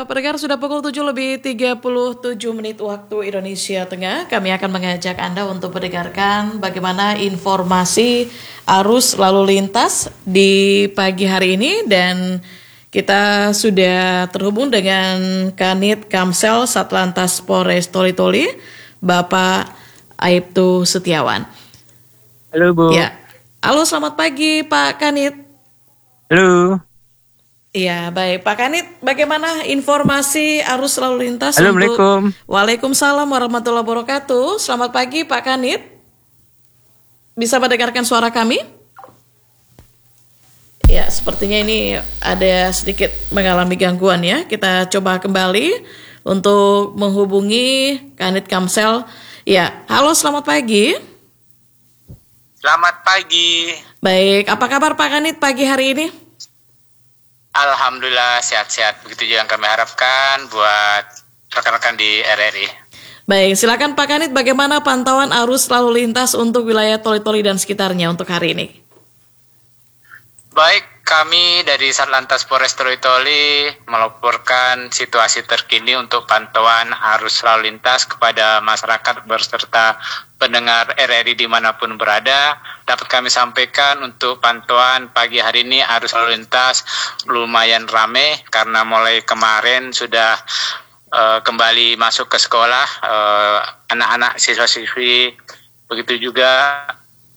Pendengar, sudah pukul 7:37 waktu Indonesia Tengah. Kami akan mengajak Anda untuk mendengarkan bagaimana informasi arus lalu lintas di pagi hari ini. Dan kita sudah terhubung dengan Kanit Kamsel Satlantas Polres Toli-Toli, Bapak Aibtu Setiawan. Halo Bu. Ya, halo, selamat pagi Pak Kanit. Halo. Iya, baik. Pak Kanit, bagaimana informasi arus lalu lintas Assalamualaikum. Waalaikumsalam warahmatullahi wabarakatuh. Selamat pagi Pak Kanit. Bisa mendengarkan suara kami? Ya, sepertinya ini ada sedikit mengalami gangguan ya. Kita coba kembali untuk menghubungi Kanit Kamsel. Ya, halo, selamat pagi. Selamat pagi. Baik, apa kabar Pak Kanit pagi hari ini? Alhamdulillah sehat-sehat. Begitu juga yang kami harapkan buat rekan-rekan di RRI. Baik, silakan Pak Kanit, bagaimana pantauan arus lalu lintas untuk wilayah Toli-Toli dan sekitarnya untuk hari ini? Baik, kami dari Satlantas Polres Toli-Toli melaporkan situasi terkini untuk pantauan arus lalu lintas kepada masyarakat beserta pendengar RRI dimanapun berada. Dapat kami sampaikan untuk pantauan pagi hari ini arus lalu lintas lumayan ramai karena mulai kemarin sudah kembali masuk ke sekolah anak-anak siswa-siswi. Begitu juga